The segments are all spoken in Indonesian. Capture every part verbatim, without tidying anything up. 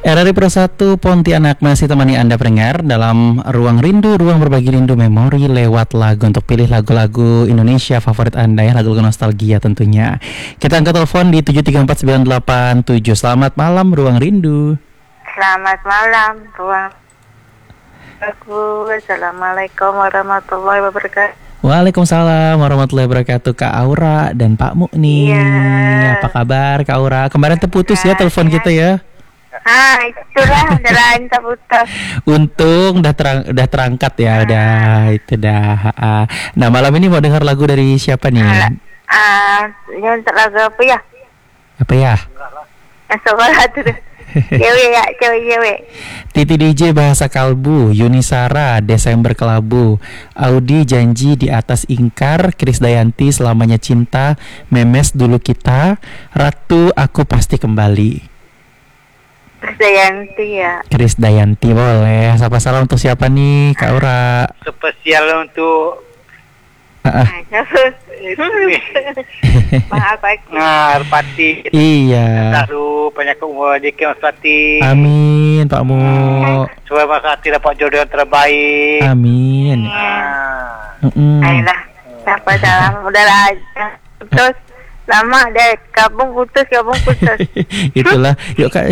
R R I Pro satu Pontianak masih temani Anda pendengar dalam Ruang Rindu, ruang berbagi rindu memori lewat lagu. Untuk pilih lagu-lagu Indonesia favorit Anda ya, lagu-lagu nostalgia tentunya. Kita angkat telepon di tujuh tiga empat sembilan delapan tujuh. Selamat malam Ruang Rindu. Selamat malam Ruang Aku. Assalamualaikum warahmatullahi wabarakatuh. Waalaikumsalam warahmatullahi wabarakatuh. Kak Aura dan Pak Mu nih. Iya. Apa kabar Kak Aura? Kemarin terputus ya telepon kita ya. Ah, itulah udah lain terputus. Untung udah terang, udah terangkat ya, udah itu dah. ah. Nah malam ini mau dengar lagu dari siapa nih? Ah, ini untuk lagu apa ya? Apa ya? Yang sekolah tuh. Cewek ya, cewek-cewek. Titi D J Bahasa Kalbu, Yunisara Desember Kelabu, Audi Janji di Atas Ingkar, Krisdayanti Selamanya Cinta, Memes Dulu Kita, Ratu Aku Pasti Kembali. Krisdayanti ya. Krisdayanti boleh. Sapa salam untuk siapa nih Kak Aura? Spesial untuk Ah, ah. Bang Alpati. Nah, Arpati. Iya. Taruh banyak umur di Mas Pati. Amin Pak Mu. Supaya Mas Pati dapat jodoh yang terbaik. Amin. Nah. Mm-mm. Ayolah, siapa salam udah aja. Terus lama deh, gabung putus, gabung putus. Itulah. Yuk Kak.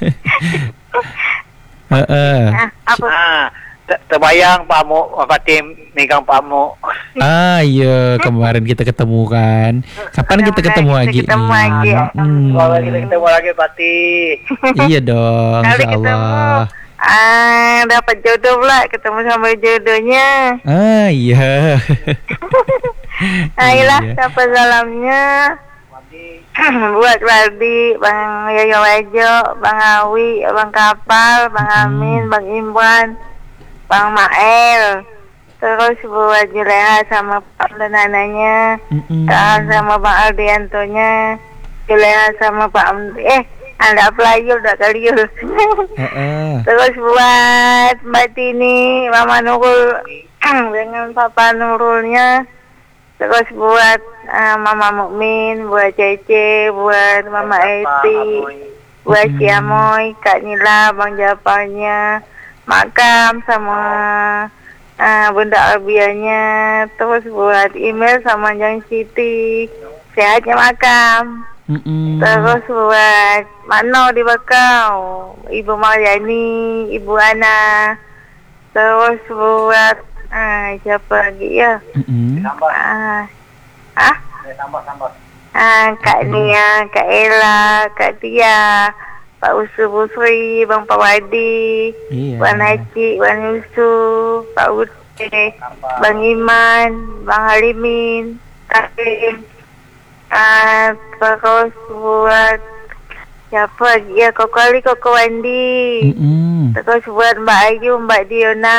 Heeh. Nah, apa? Ah, ter- terbayang Pak Mu, Mas Pati megang Pak Mu. Ah iya, kemarin kita ketemu kan. Kapan kita ketemu Kita lagi? ketemu nih? lagi. Hmm. Kalau kita ketemu lagi Pati. Iya dong, Kali insya ketemu, Allah. ah dapat jodoh pula, ketemu sama jodohnya. Ah iya. Ayolah, Iya. siapa salamnya? Buat Waldi, Bang Yoyo Wajo, Bang Awi, Bang Kapal, Bang Amin, Bang Imran, Bang Mael. Terus buat Juleha sama Pak Lenananya, Mm-mm. Tahan sama Bang Aldiantonya, Juleha sama Pak Amdi. Eh, anda pelayul udah kaliul. Heeh. Terus buat Mbak Tini, Mama Nurul dengan Papa Nurulnya. Terus buat uh, Mama Mukmin, buat Cece, buat Mama Eti, buat Ciamoy, Kak Nila, Bang Japarnya, Makam sama uh, Bunda Albianya. Terus buat email sama Jang Siti, sehatnya Makam. Mm-mm. Terus buat Mano di Bakau, Ibu Mariani, Ibu Ana. Terus buat ah siapa lagi ya? Mm-mm. Ah, ah, Tambah-tambah. ah Kak Nia, Kak Ella, Kak Tia, Pak Usu Busri, Bang Pak Wadi, Iya. Bang Haji, Bang Yusuf, Pak Ude, Bang Iman, Bang Halimin, Karim. Ah, terus buat siapa lagi ya? Koko Ali, Koko Wandi. Mm-mm. Terus buat Mbak Ayu, Mbak Diona.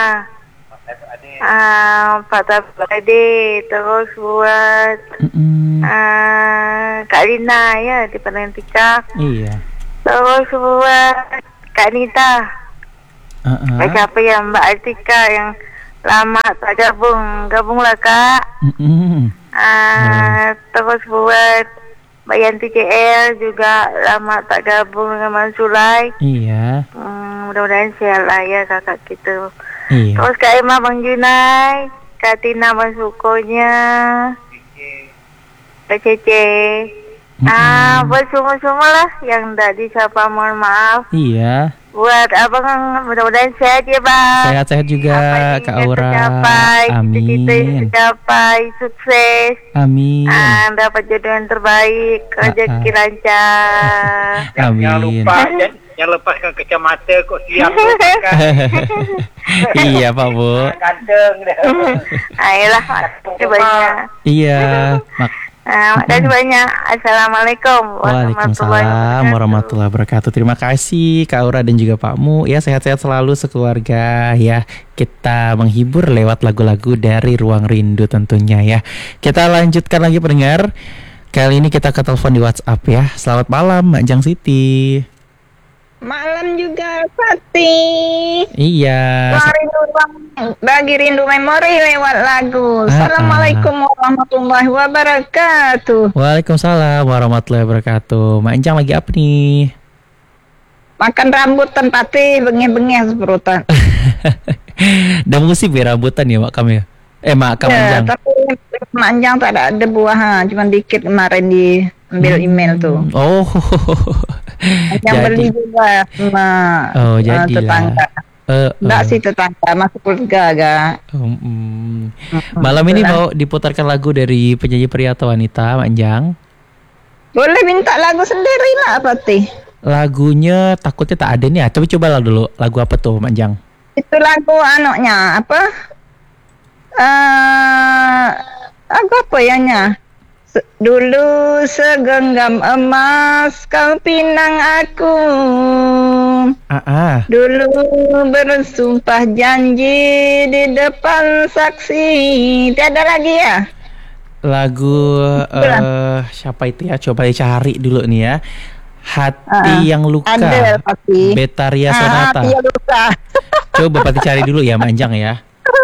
Ah, Pak Tabade. Terus buat Mm-mm. ah, Kak Lina ya di Penantika. Iya. Terus buat Kak Nita. Uh-uh. Baca apa ya, Mbak Atika yang lama tak gabung. Gabunglah Kak. Mm-mm. Ah, terus buat Mbak Yanti C L juga lama tak gabung dengan Mas Sulai. Iya. Hmm, mudah-mudahan sehat lah ya kakak gitu. Iya. Terus Kak Emma, Bang Junai, Kak Tina, Bang Sukonya, Kak Cece. Ah, buat semua-semua lah yang tak disapa, mohon maaf. Iya. Buat abang, mudah-mudahan sehat ya bang. Sehat-sehat juga Apa Kak yang Aura. tercapai, cita-cita yang Amin. tercapai, sukses. Amin. Ah, dapat jodoh yang terbaik, rezeki Ah, ah. lancar. Amin. Jangan lupa, jangan, jangan lepaskan kacamata kok siap. Iya Pak Bu. Ganteng dah. Ayolah, makasih banyak. Iya. Mak Ah, makasih banyak. Assalamualaikum Waalaikumsalam warahmatullahi wabarakatuh. Terima kasih Kak Aura dan juga Pak Mu. Ya sehat-sehat selalu sekeluarga ya. Kita menghibur lewat lagu-lagu dari Ruang Rindu tentunya ya. Kita lanjutkan lagi pendengar. Kali ini kita ke telepon di WhatsApp ya. Selamat malam Mbak Jang Siti. Malam juga Pati. Iya. Rindu bagi rindu memori lewat lagu. Ah, Assalamualaikum warahmatullahi wabarakatuh. Waalaikumsalam warahmatullahi wabarakatuh. Mbak Enjang lagi apa nih? makan rambutan pati bengeh-bengeh seperutan. Dah musim ya rambutan ya mak kami ya. Eh mak kamu Ya, Anjang. tapi manjang tak ada ada buah, ha. Cuma dikit kemarin diambil email tuh. Oh. Yang beli juga sama Oh, uh, jadilah. tetangga. Uh, Enggak uh. sih tetangga, masuk keluarga agak. Um, um. Malam ini mau diputarkan lagu dari penyanyi pria atau wanita, Mak Anjang? Boleh minta lagu sendiri lah apa tih? Lagunya takutnya tak ada nih ya. Tapi coba lah dulu lagu apa tuh, Mak Anjang? Itu lagu anaknya apa? Eh, lagu apa ya nya? Se- Dulu segenggam emas kau pinang aku. Ah, ah. Dulu bersumpah janji di depan saksi. Tiada lagi ya? Lagu eh siapa itu ya? Coba dicari dulu nih ya. Hati Ah, yang luka. ada pasti. Betaria Ah, Sonata. hati yang luka. Coba Pati cari dulu ya, Mak Anjang ya.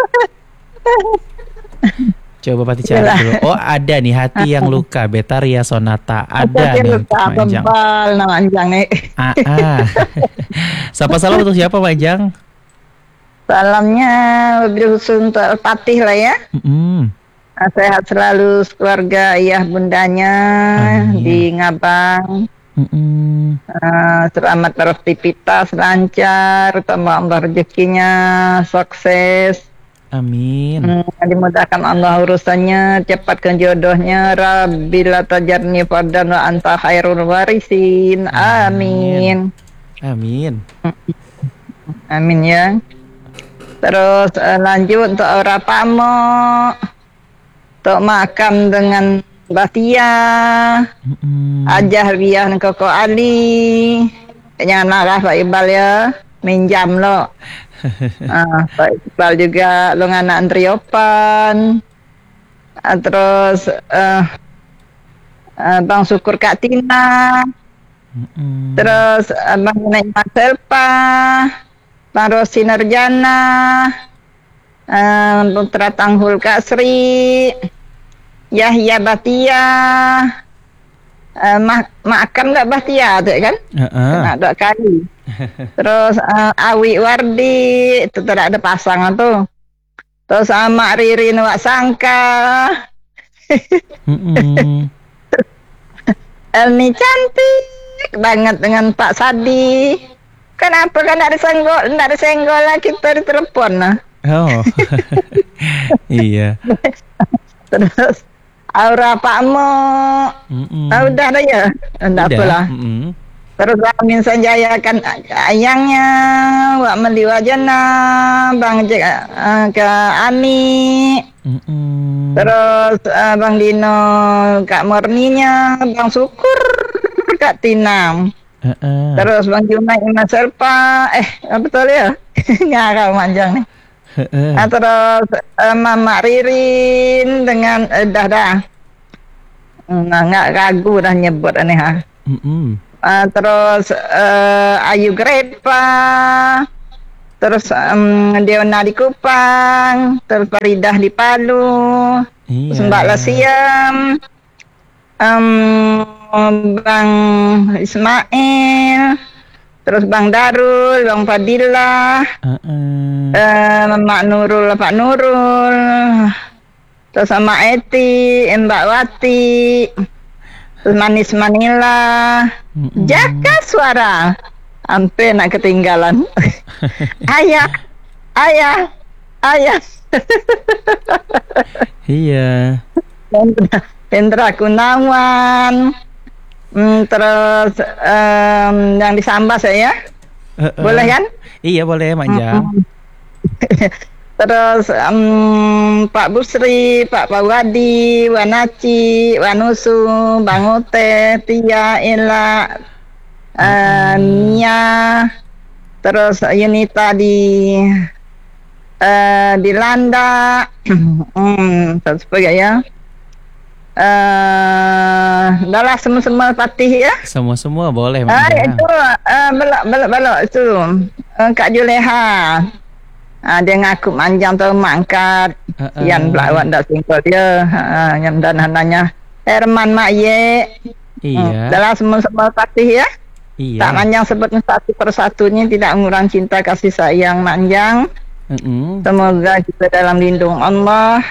Coba Pati cari Yalah. dulu. Oh, ada nih Hati yang Luka, Betaria Sonata. Ada Hati yang nih luka, untuk Mak Anjang. tebal nama Anjang nih. Ah, ah. Sapa salam untuk siapa, Mak Anjang? Salamnya lebih khusus untuk Patih lah ya. Mm-mm. Nah, sehat selalu keluarga ayah bundanya Amin. di Ngabang. Mm-mm. Uh, selamat beraktivitas lancar, tambah Allah rezekinya, sukses. Amin. Hmm, dimudahkan Allah urusannya, cepatkan jodohnya. Rabbila tajarni fardan wa anta khairul warisin. Amin. Amin. Amin ya. Terus uh, lanjut untuk orang pamo, untuk makam dengan Batia, Mm-mm. Ajah Riah dan Koko Ali. Jangan marah Pak Iqbal ya, minjam lo. Ah, Pak Iqbal juga lo anak Andriopan. Ah, terus uh, uh, Bang Syukur Kak Tina. Mm-mm. Terus uh, Bang Naima Selpa, Bang Rosi Nerjana, uh, Putra Tanghul Kak Sri, Yahya Batia, uh, mak makan nggak Batia tuh kan? Uh-uh. Kena dua kali. Terus uh, Awi Wardi itu tidak ada pasangan tuh. Terus sama Riri Nuwak Sangka, Mm-mm. Elni cantik banget dengan Pak Sadi. Kenapa kan ada senggol, tidak ada senggol lah kita di telepon nah. Oh. Iya. Terus Aura Pak Mo, Mm-mm. ah, udah ada ya, tidak Udah. apalah. Mm-mm. Terus Amin Sanjaya kan ayangnya, Wak Meliwajana, Bang Jack uh, ke Ani, Mm-mm. terus uh, Bang Dino Kak Murninya, Bang Syukur Kak Tina, Uh-uh. terus Bang Junai Mas Serpa, eh apa betul ya? Ngarau manjang nih. Uh-uh. Nah, terus uh, Mama Ririn dengan uh, dah dah nggak nggak ragu dah nyebut aneh ha. Mm-mm. Uh, terus uh, Ayu Grepa, terus um, Deona di Kupang, terus Faridah di Palu, Iya. terus Mbak Lasiam, um, Bang Ismail, terus Bang Darul, Bang Fadilah, Uh-uh. uh, Mak Nurul, Pak Nurul, terus sama Eti, Mbak Wati, terus Manis Manila, Mm-mm. Jaka Suara, hampir nak ketinggalan. Ayah, ayah, ayah. Iya. Hendra, Hendra Gunawan, hmm, terus um, yang di Sambas ya, Uh-uh. boleh kan? Iya boleh, Mak Anjang. Terus um, Pak Busri, Pak Pawadi, Wanaci, Wanusu, Bang Ote, Tia, Ela, uh, Nia, terus Yunita di uh, di Landa, hmm, terus apa ya? Eh, adalah semua-semua patih ya. Semua-semua boleh, Mak Ah, Anjang. itu uh, belok belok belok itu uh, Kak Juleha. Ah, dia ngaku manjang tu mangkat. Uh-uh. Yang belawat dak singkol dia. Ha, yang dan hananya Herman Mak Ye. Hmm, Iya. adalah semua-semua patih ya. Iya. Tak manjang sebutnya satu persatunya, tidak mengurang cinta kasih sayang manjang. Mm-mm. Semoga kita dalam lindung Allah.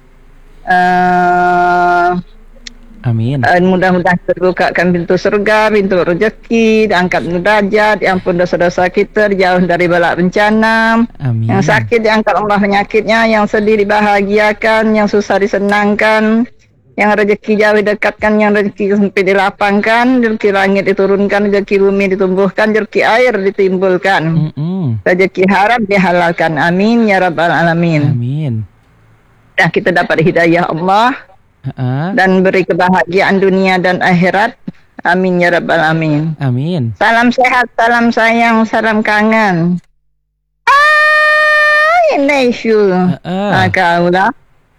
Uh, Amin. uh, mudah-mudahan terbukakan pintu surga, pintu rezeki, diangkat derajat, diampun dosa-dosa kita, dijauh dari bala bencana. Amin. Yang sakit diangkat Allah penyakitnya, yang sedih dibahagiakan, yang susah disenangkan, yang rezeki jauh didekatkan, yang rezeki sempit dilapangkan, rezeki langit diturunkan, rezeki bumi ditumbuhkan, rezeki air ditimbulkan. Mm-mm. Rezeki haram dihalalkan. Amin ya rabbal alamin. Amin. Dan kita dapat hidayah Allah Uh-uh. dan beri kebahagiaan dunia dan akhirat. Amin ya rabbal alamin. Amin. Salam sehat, salam sayang, salam kangen. Ah, Indonesia. Uh-uh. Ah, kaulah.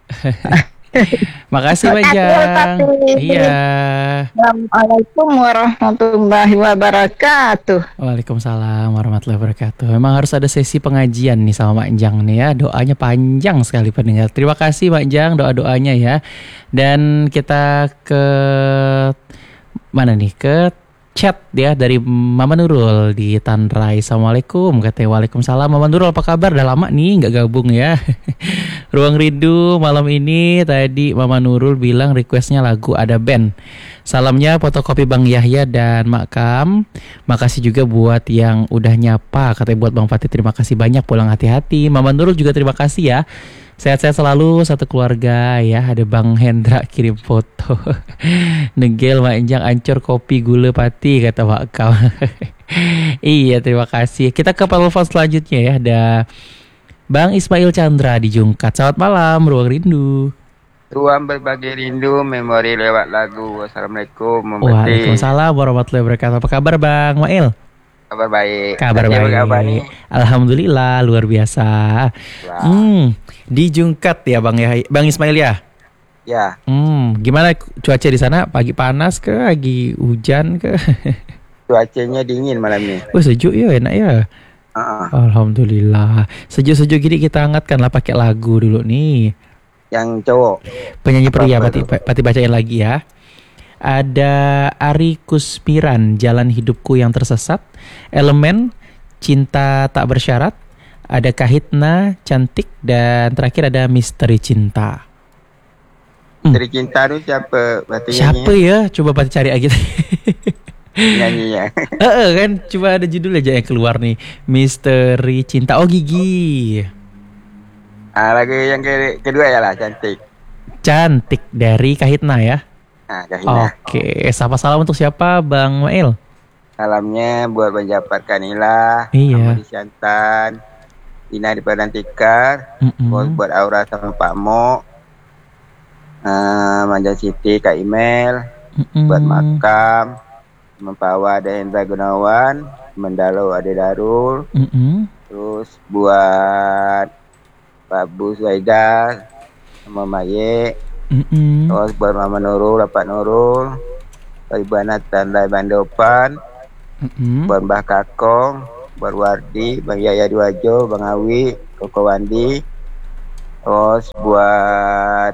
Makasih Mbak Jang. Iya. Assalamualaikum warahmatullahi wabarakatuh. Waalaikumsalam warahmatullahi wabarakatuh. Memang harus ada sesi pengajian nih sama Mbak Jang nih ya. Doanya panjang sekali pendengar. Terima kasih Mbak Jang doa-doanya ya. Dan kita ke mana nih? Ke chat ya dari Mama Nurul di Tanrai. Assalamualaikum, katanya. Waalaikumsalam. Mama Nurul apa kabar? Udah lama nih nggak gabung ya. Ruang Rindu malam ini tadi Mama Nurul bilang requestnya lagu Ada Band. Salamnya fotokopi Bang Yahya dan Makam. Makasih juga buat yang udah nyapa. Katanya buat Bang Fatih terima kasih banyak, pulang hati-hati. Mama Nurul juga terima kasih ya. Sehat-sehat selalu satu keluarga ya. Ada Bang Hendra kirim foto. Negel Mak Enjang ancur kopi gula pati kata Makam. Iya terima kasih. Kita ke telepon selanjutnya ya. Ada Bang Ismail Chandra di Jungkat. Selamat malam Ruang Rindu. Ruang berbagi rindu, memori lewat lagu. Assalamualaikum. Waalaikumsalam warahmatullahi wabarakatuh. Apa kabar Bang Mail? Kabar baik. Kabar baik. Kabar nih? Alhamdulillah luar biasa. Wah. Hmm, di Jungkat ya Bang ya, Bang Ismail ya. Ya. Hmm, gimana cuaca di sana? Pagi panas ke, pagi hujan ke? Cuacanya dingin malam ini. Oh sejuk ya, enak ya. Uh-uh. Alhamdulillah. Sejuk-sejuk gini kita hangatkan lah pakai lagu dulu nih. Yang cowok. Penyanyi pria, Apa pati, itu? pati bacain lagi ya. Ada Ari Kusmiran, Jalan Hidupku Yang Tersesat. Elemen, Cinta Tak Bersyarat. Ada Kahitna, Cantik. Dan terakhir ada Misteri Cinta. Misteri Cinta tu siapa? Berarti Siapa ya? Coba Pati cari lagi. nyanyinya? Eh kan, coba ada judul aja yang keluar nih. Misteri Cinta. Oh Gigi. Ah, lagu yang ke- kedua ya lah, Cantik. Cantik dari Kahitna ya. Ah, Kahina. Oke, sapa salam untuk siapa Bang Mail? Salamnya buat Bang Japar Kanila, Iya. Amadi Siantan, Ina di Padang Tikar, Mm-mm. buat, buat Aura sama Pak Mo, uh, Manja Siti, Kak Imel, Mm-mm. buat Makam, Mempawa ada Hendra Gunawan, Mendalo ada Darul, Mm-mm. terus buat Pak Bu Zuaida sama Maye, Mm-mm. terus buat Mama Nurul, Pak Nurul, buat Ibu Anat Tandai Bandopan, Mm-mm. buat Mbah Kakong, buat Wardi, Bang Yaya Diwajo, Bang Awi, Koko Wandi, terus buat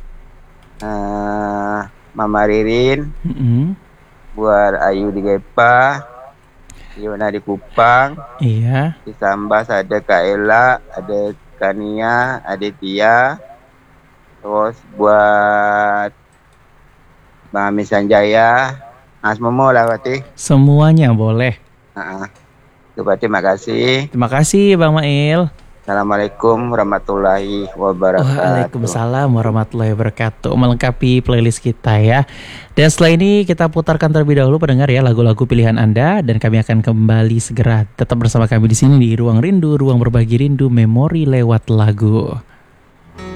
uh, Mama Ririn, Mm-mm. buat Ayu di Gepa, Yona di Kupang, Iya. di Sambas ada Kak Ella, ada Kania, ada Tia, terus buat Bang Amis Sanjaya, Mas Momo lah berarti. Semuanya boleh. Uh-uh. Itu berarti makasih. Terima kasih Bang Mail. Assalamualaikum warahmatullahi wabarakatuh. Waalaikumsalam warahmatullahi wabarakatuh. Melengkapi playlist kita ya. Dan setelah ini kita putarkan terlebih dahulu pendengar ya lagu-lagu pilihan Anda, dan kami akan kembali segera. Tetap bersama kami di sini di Ruang Rindu, ruang berbagi rindu, memori lewat lagu.